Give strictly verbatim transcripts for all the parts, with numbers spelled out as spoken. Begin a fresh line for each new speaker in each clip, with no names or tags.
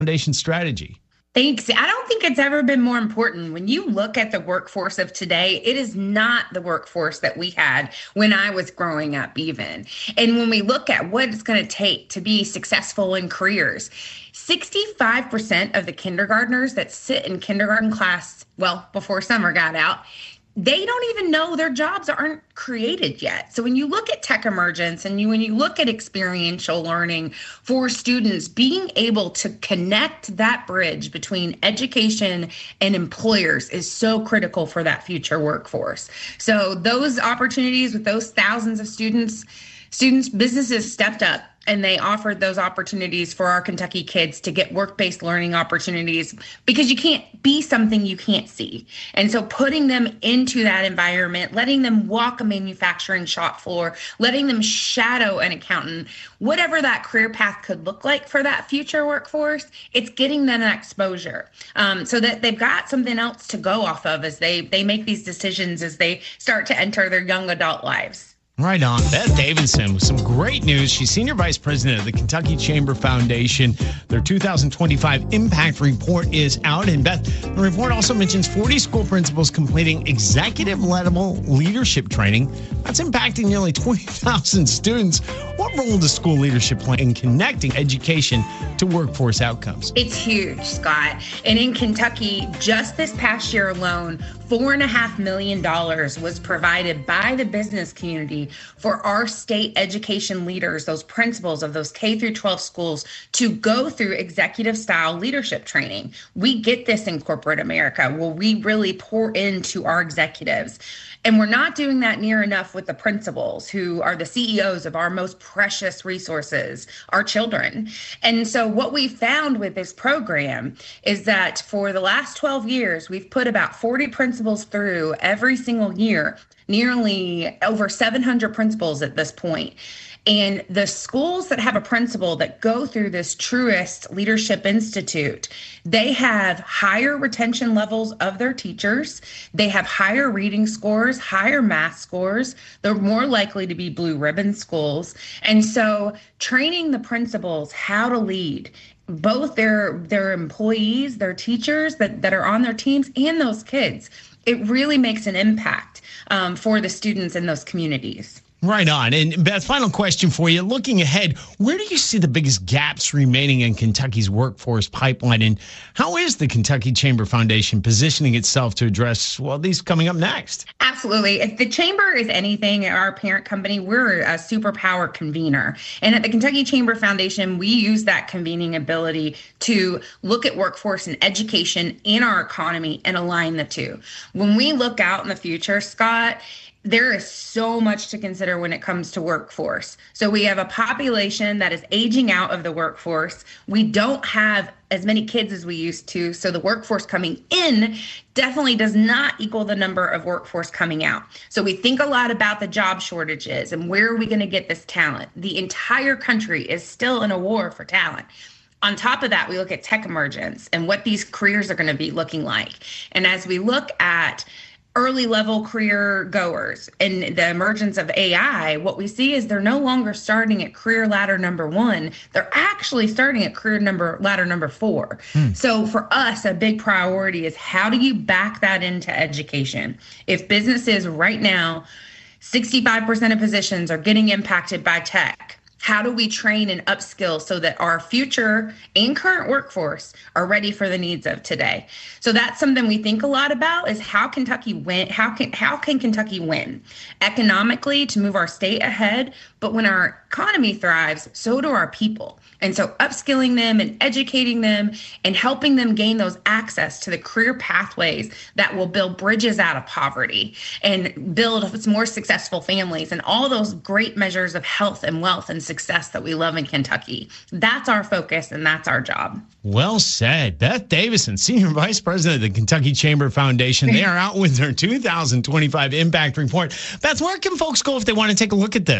Foundation strategy?
Thanks. I don't think it's ever been more important. When you look at the workforce of today, it is not the workforce that we had when I was growing up even. And when we look at what it's going to take to be successful in careers, sixty-five percent of the kindergartners that sit in kindergarten class, well, before summer got out, they don't even know their jobs aren't created yet. So when you look at tech emergence and you when you look at experiential learning for students, being able to connect that bridge between education and employers is so critical for that future workforce. So those opportunities with those thousands of students, students, businesses stepped up and they offered those opportunities for our Kentucky kids to get work-based learning opportunities, because you can't be something you can't see. And so putting them into that environment, letting them walk a manufacturing shop floor, letting them shadow an accountant, whatever that career path could look like for that future workforce, it's getting them that exposure um, so that they've got something else to go off of as they, they make these decisions as they start to enter their young adult lives.
Right on. Beth Davidson with some great news. She's Senior Vice President of the Kentucky Chamber Foundation. Their two thousand twenty-five Impact Report is out. And Beth, the report also mentions forty school principals completing executive level leadership training. That's impacting nearly twenty thousand students. What role does school leadership play in connecting education to workforce outcomes?
It's huge, Scott. And in Kentucky, just this past year alone, four and a half million dollars was provided by the business community for our state education leaders, those principals of those K through twelve schools, to go through executive style leadership training. We get this in corporate America where we really pour into our executives. And we're not doing that near enough with the principals, who are the C E Os of our most precious resources, our children. And so what we found with this program is that for the last twelve years, we've put about forty principals through every single year, nearly over seven hundred principals at this point. And the schools that have a principal that go through this Truist Leadership Institute, they have higher retention levels of their teachers. They have higher reading scores, higher math scores. They're more likely to be blue ribbon schools. And so training the principals how to lead, both their their employees, their teachers that, that are on their teams, and those kids, it really makes an impact um, for the students in those communities.
Right on. And Beth, final question for you. Looking ahead, where do you see the biggest gaps remaining in Kentucky's workforce pipeline? And how is the Kentucky Chamber Foundation positioning itself to address, well, these coming up next?
Absolutely. If the Chamber is anything, our parent company, we're a superpower convener. And at the Kentucky Chamber Foundation, we use that convening ability to look at workforce and education in our economy and align the two. When we look out in the future, Scott, there is so much to consider when it comes to workforce. So we have a population that is aging out of the workforce. We don't have as many kids as we used to. So the workforce coming in definitely does not equal the number of workforce coming out. So we think a lot about the job shortages and where are we going to get this talent? The entire country is still in a war for talent. On top of that, we look at tech emergence and what these careers are going to be looking like. And as we look at early level career goers and the emergence of A I, what we see is they're no longer starting at career ladder number one. They're actually starting at career number ladder number four. Hmm. So for us, a big priority is how do you back that into education? If businesses right now, sixty-five percent of positions are getting impacted by tech, how do we train and upskill so that our future and current workforce are ready for the needs of today? So that's something we think a lot about, is how Kentucky win, how can how can Kentucky win economically to move our state ahead, but when our economy thrives, so do our people. And so upskilling them and educating them and helping them gain those access to the career pathways that will build bridges out of poverty and build more successful families and all those great measures of health and wealth and success that we love in Kentucky. That's our focus and that's our job.
Well said. Beth Davidson, Senior Vice President of the Kentucky Chamber Foundation. They are out with their two thousand twenty-five Impact Report. Beth, where can folks go if they want to take a look at this?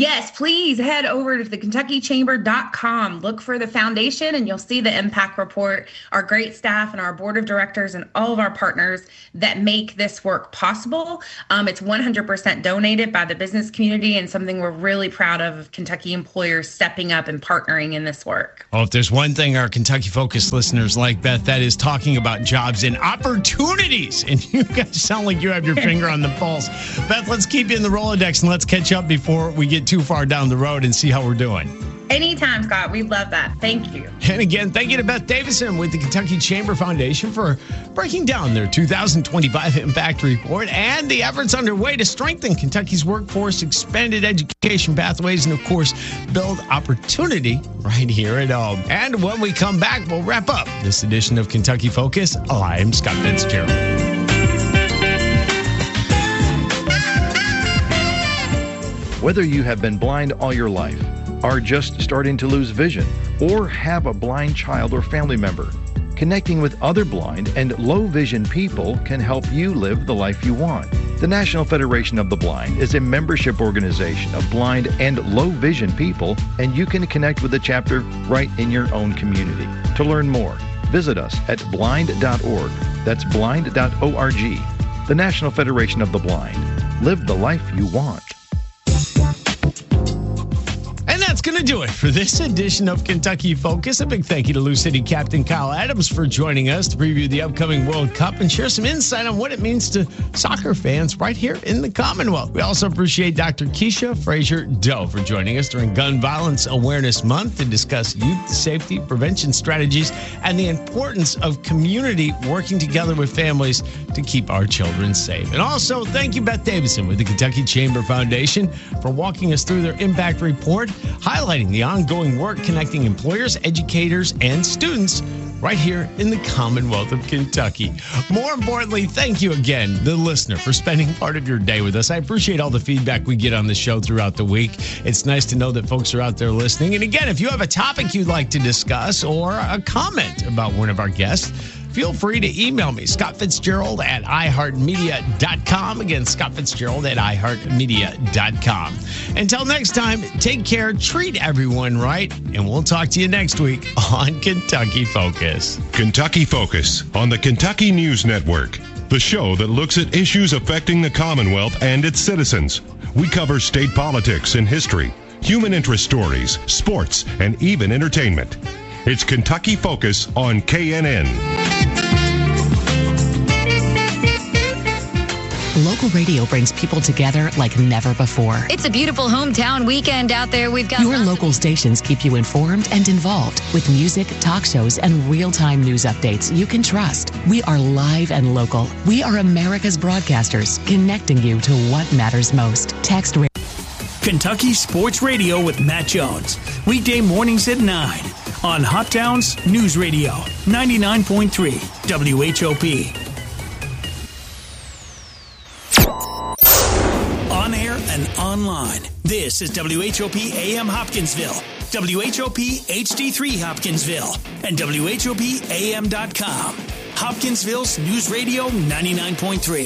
Yes, please head over to the kentucky chamber dot com. Look for the foundation and you'll see the impact report, our great staff and our board of directors and all of our partners that make this work possible. Um, it's one hundred percent donated by the business community and something we're really proud of, of Kentucky employers stepping up and partnering in this work.
Well, if there's one thing our Kentucky Focus listeners like, Beth, that is talking about jobs and opportunities. And you guys sound like you have your finger on the pulse. Beth, let's keep you in the Rolodex and let's catch up before we get too far down the road and see how we're doing.
Anytime, Scott. We love that. Thank you.
And again, thank you to Beth Davidson with the Kentucky Chamber Foundation for breaking down their two thousand twenty-five Impact Report and the efforts underway to strengthen Kentucky's workforce, expanded education pathways, and of course, build opportunity right here at home. And when we come back, we'll wrap up this edition of Kentucky Focus. I'm Scott Fitzgerald.
Whether you have been blind all your life, are just starting to lose vision, or have a blind child or family member, connecting with other blind and low vision people can help you live the life you want. The National Federation of the Blind is a membership organization of blind and low vision people, and you can connect with the chapter right in your own community. To learn more, visit us at blind dot org. That's blind dot org. The National Federation of the Blind. Live the life you want.
And that's going to do it for this edition of Kentucky Focus. A big thank you to Lou City Captain Kyle Adams for joining us to preview the upcoming World Cup and share some insight on what it means to soccer fans right here in the Commonwealth. We also appreciate Doctor Keisha Frazier-Doe for joining us during Gun Violence Awareness Month to discuss youth safety prevention strategies and the importance of community working together with families to keep our children safe. And also, thank you, Beth Davidson with the Kentucky Chamber Foundation for walking us through their impact report, highlighting the ongoing work connecting employers, educators, and students right here in the Commonwealth of Kentucky. More importantly, thank you again, the listener, for spending part of your day with us. I appreciate all the feedback we get on the show throughout the week. It's nice to know that folks are out there listening. And again, if you have a topic you'd like to discuss or a comment about one of our guests, feel free to email me, Scott Fitzgerald at i heart media dot com. Again, Scott Fitzgerald at i heart media dot com. Until next time, take care, treat everyone right, and we'll talk to you next week on Kentucky Focus.
Kentucky Focus on the Kentucky News Network, the show that looks at issues affecting the Commonwealth and its citizens. We cover state politics and history, human interest stories, sports, and even entertainment. It's Kentucky Focus on K N N.
Local radio brings people together like never before.
It's a beautiful hometown weekend out there. We've got
Your local of- stations keep you informed and involved with music, talk shows, and real-time news updates you can trust. We are live and local. We are America's broadcasters, connecting you to what matters most. Text radio.
Kentucky Sports Radio with Matt Jones. Weekday mornings at nine on Hot Towns News Radio, ninety-nine point three W H O P. On air and online, this is W H O P A M Hopkinsville, W H O P H D three Hopkinsville, and W H O P A M dot com. Hopkinsville's News Radio, ninety-nine point three.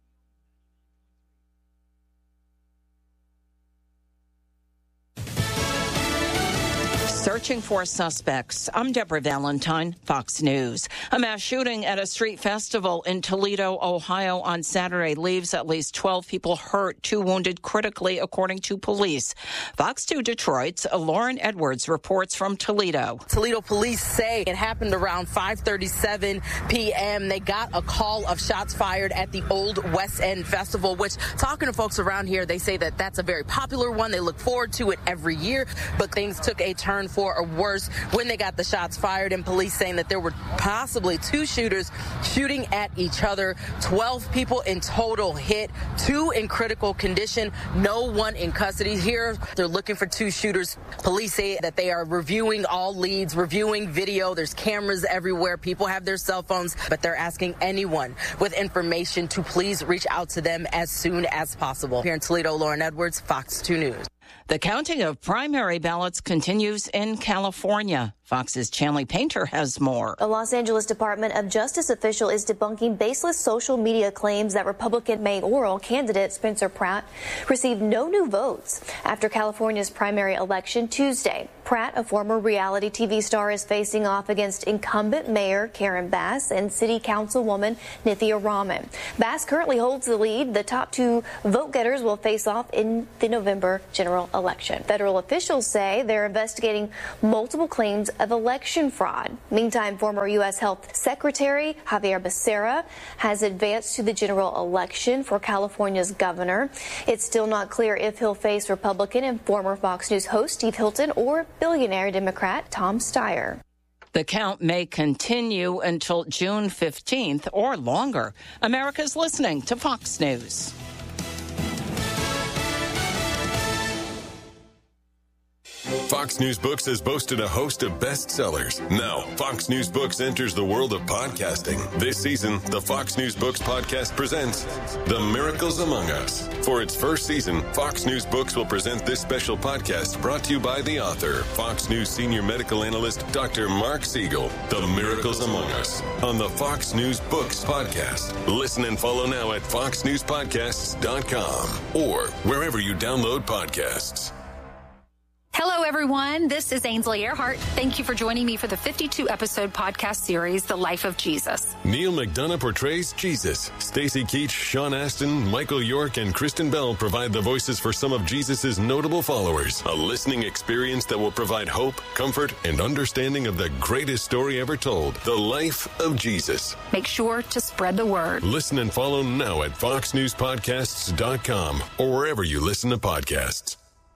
Searching for suspects. I'm Deborah Valentine, Fox News. A mass shooting at a street festival in Toledo, Ohio on Saturday leaves at least twelve people hurt, two wounded critically, according to police. Fox two Detroit's Lauren Edwards reports from Toledo.
Toledo police say it happened around five thirty-seven p.m. They got a call of shots fired at the Old West End Festival, which, talking to folks around here, they say that that's a very popular one. They look forward to it every year, but things took a turn for or worse when they got the shots fired, and police saying that there were possibly two shooters shooting at each other. twelve people in total hit, two in critical condition, no one in custody. Here, they're looking for two shooters. Police say that they are reviewing all leads, reviewing video. There's cameras everywhere. People have their cell phones, but they're asking anyone with information to please reach out to them as soon as possible. Here in Toledo, Lauren Edwards, Fox two News.
The counting of primary ballots continues in California. Fox's Chanley Painter has more.
A Los Angeles Department of Justice official is debunking baseless social media claims that Republican mayoral candidate Spencer Pratt received no new votes after California's primary election Tuesday. Pratt, a former reality T V star, is facing off against incumbent Mayor Karen Bass and City Councilwoman Nithya Raman. Bass currently holds the lead. The top two vote-getters will face off in the November general election. Federal officials say they're investigating multiple claims of election fraud. Meantime, former U S Health Secretary Javier Becerra has advanced to the general election for California's governor. It's still not clear if he'll face Republican and former Fox News host Steve Hilton or billionaire Democrat Tom Steyer.
The count may continue until June fifteenth or longer. America's listening to Fox News.
Fox News Books has boasted a host of bestsellers. Now, Fox News Books enters the world of podcasting. This season, the Fox News Books podcast presents The Miracles Among Us. For its first season, Fox News Books will present this special podcast brought to you by the author, Fox News senior medical analyst, Doctor Mark Siegel. The Miracles Among Us on the Fox News Books podcast. Listen and follow now at fox news podcasts dot com or wherever you download podcasts.
Hello, everyone. This is Ainsley Earhart. Thank you for joining me for the fifty-two episode podcast series, The Life of Jesus.
Neil McDonough portrays Jesus. Stacey Keach, Sean Astin, Michael York, and Kristen Bell provide the voices for some of Jesus' notable followers. A listening experience that will provide hope, comfort, and understanding of the greatest story ever told, The Life of Jesus.
Make sure to spread the word.
Listen and follow now at fox news podcasts dot com or wherever you listen to podcasts.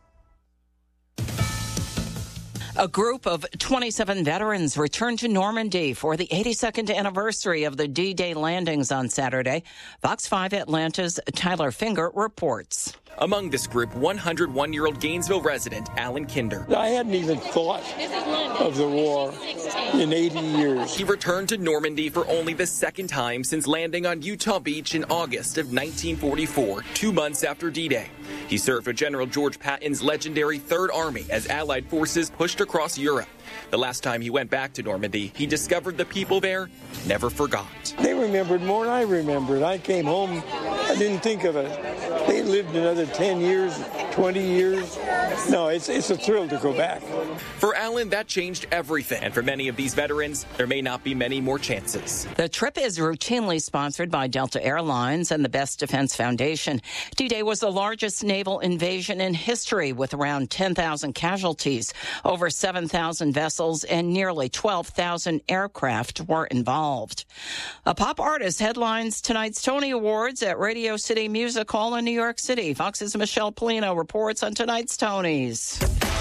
A group of twenty-seven veterans returned to Normandy for the eighty-second anniversary of the D-Day landings on Saturday. Fox five Atlanta's Tyler Finger reports.
Among this group, one hundred one-year-old Gainesville resident Alan Kinder.
I hadn't even thought of the war in eighty years.
He returned to Normandy for only the second time since landing on Utah Beach in August of nineteen forty-four, two months after D-Day. He served with General George Patton's legendary Third Army as Allied forces pushed across Europe. The last time he went back to Normandy, he discovered the people there never forgot.
They remembered more than I remembered. I came home, I didn't think of it. They lived another ten years, twenty years. No, it's it's a thrill to go back.
For Alan, that changed everything. And for many of these veterans, there may not be many more chances.
The trip is routinely sponsored by Delta Airlines and the Best Defense Foundation. D-Day was the largest naval invasion in history with around ten thousand casualties. Over seven thousand vessels and nearly twelve thousand aircraft were involved. A pop artist headlines tonight's Tony Awards at Radio City Music Hall in New York City. Fox's Michelle Polino reports on tonight's Tonys.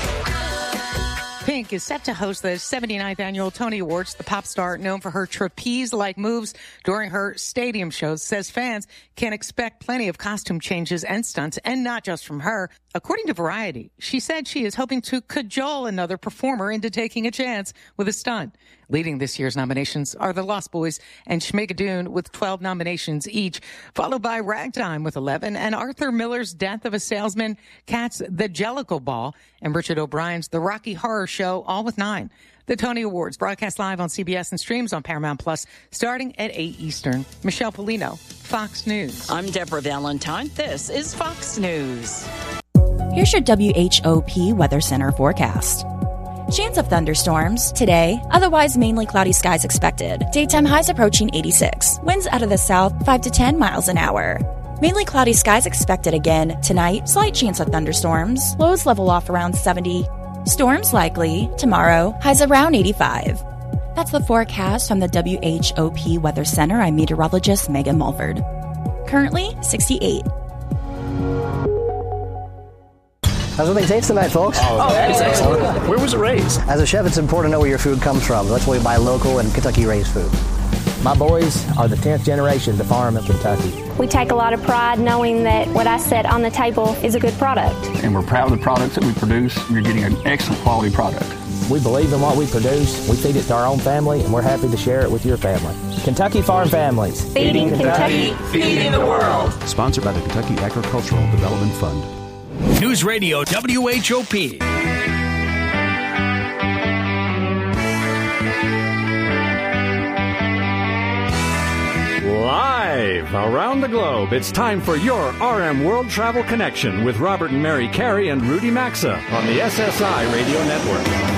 Pink is set to host the seventy-ninth annual Tony Awards. The pop star, known for her trapeze-like moves during her stadium shows, says fans can expect plenty of costume changes and stunts, and not just from her. According to Variety, she said she is hoping to cajole another performer into taking a chance with a stunt. Leading this year's nominations are the Lost Boys and Schmigadoon with twelve nominations each, followed by Ragtime with eleven, and Arthur Miller's Death of a Salesman, Cats' The Jellicle Ball, and Richard O'Brien's The Rocky Horror Show, all with nine. The Tony Awards broadcast live on C B S and streams on Paramount Plus starting at eight Eastern. Michelle Polino, Fox News.
I'm Deborah Valentine. This is Fox News.
Here's your W H O P Weather Center forecast. Chance of thunderstorms today, otherwise mainly cloudy skies expected. Daytime highs approaching eighty-six. Winds out of the south five to ten miles an hour. Mainly cloudy skies expected again tonight. Slight chance of thunderstorms. Lows level off around seventy. Storms likely tomorrow. Highs around eighty-five. That's the forecast from the W H O P Weather Center. I'm meteorologist Megan Mulford. Currently sixty-eight.
How's what they taste tonight, folks?
Oh, that's excellent. Where was it raised?
As a chef, it's important to know where your food comes from. That's why we buy local and Kentucky-raised food.
My boys are the tenth generation to farm in Kentucky.
We take a lot of pride knowing that what I set on the table is a good product.
And we're proud of the products that we produce. You're getting an excellent quality product.
We believe in what we produce. We feed it to our own family, and we're happy to share it with your family. Kentucky Farm Families.
Feeding Kentucky, feeding the world.
Sponsored by the Kentucky Agricultural Development Fund.
News Radio W H O P.
Live around the globe, it's time for your R M World Travel Connection with Robert and Mary Carey and Rudy Maxa on the S S I Radio Network.